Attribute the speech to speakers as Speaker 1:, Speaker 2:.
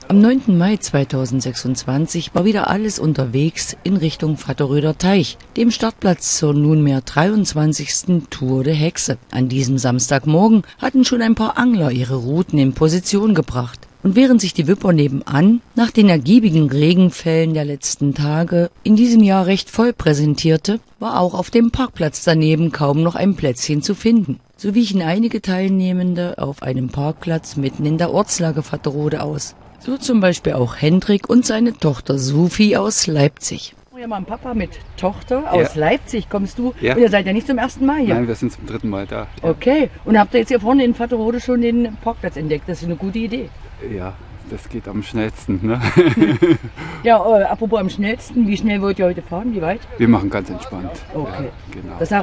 Speaker 1: Am 9. Mai 2026 war wieder alles unterwegs in Richtung Vatterröder Teich, dem Startplatz zur nunmehr 23. Tour de Hexe. An diesem Samstagmorgen hatten schon ein paar Angler ihre Routen in Position gebracht. Und während sich die Wipper nebenan nach den ergiebigen Regenfällen der letzten Tage in diesem Jahr recht voll präsentierte, war auch auf dem Parkplatz daneben kaum noch ein Plätzchen zu finden. So wichen einige Teilnehmende auf einem Parkplatz mitten in der Ortslage Vatterode aus. So zum Beispiel auch Hendrik und seine Tochter Sophie aus Leipzig. Ja, mein Papa mit Tochter aus Leipzig, kommst du?
Speaker 2: Ja.
Speaker 1: Und ihr seid ja nicht zum ersten Mal hier.
Speaker 2: Nein, wir sind zum 3. Mal da. Ja.
Speaker 1: Okay, und habt ihr jetzt hier vorne in Vatterode schon den Parkplatz entdeckt? Das ist eine gute Idee.
Speaker 2: Ja, das geht am schnellsten. Ne?
Speaker 1: Ja, apropos am schnellsten, wie schnell wollt ihr heute fahren? Wie weit?
Speaker 2: Wir machen ganz entspannt.
Speaker 1: Okay.
Speaker 2: Ja, genau.
Speaker 1: Das